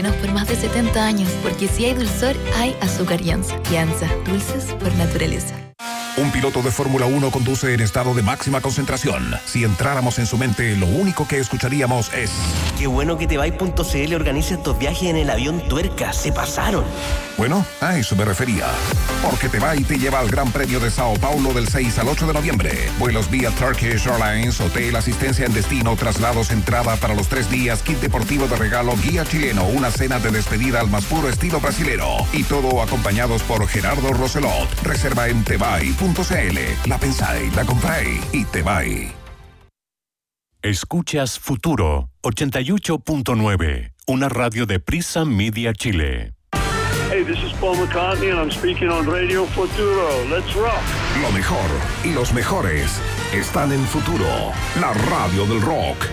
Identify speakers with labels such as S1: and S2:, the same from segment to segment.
S1: por más de 70 años, porque si hay dulzor, hay azúcar Yanza. Yanza, dulces por naturaleza.
S2: Un piloto de Fórmula 1 conduce en estado de máxima concentración. Si entráramos en su mente, lo único que escucharíamos es...
S3: Qué bueno que Tebay.cl organiza estos viajes en el avión Tuerca. Se pasaron.
S2: Bueno, a eso me refería. Porque Tebay te lleva al Gran Premio de Sao Paulo del 6 al 8 de noviembre. Vuelos vía Turkish Airlines, hotel, asistencia en destino, traslados, entrada para los 3 días, kit deportivo de regalo, guía chileno, una cena de despedida al más puro estilo brasilero. Y todo acompañados por Gerardo Roselot. Reserva en Tebay.cl. La pensáis, la compráis y Tebay.
S4: Escuchas Futuro 88.9, una radio de Prisa Media Chile.
S5: Hey, this is Paul McCartney and I'm speaking on Radio Futuro. Let's rock.
S2: Lo mejor y los mejores están en Futuro, la radio del rock.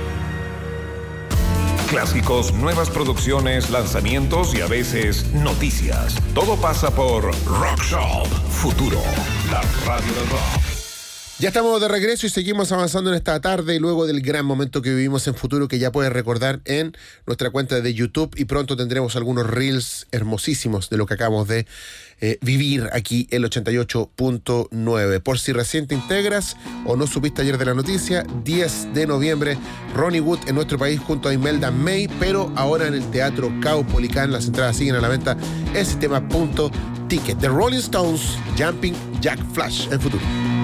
S2: Clásicos, nuevas producciones, lanzamientos y a veces noticias. Todo pasa por Rock Shop Futuro, la radio del rock.
S6: Ya estamos de regreso y seguimos avanzando en esta tarde luego del gran momento que vivimos en Futuro, que ya puedes recordar en nuestra cuenta de YouTube, y pronto tendremos algunos reels hermosísimos de lo que acabamos de vivir aquí el 88.9. Por si recién te integras o no supiste ayer de la noticia, 10 de noviembre, Ronnie Wood en nuestro país junto a Imelda May, pero ahora en el Teatro Caupolicán. Las entradas siguen a la venta en sistema.ticket. The Rolling Stones, Jumping Jack Flash en Futuro.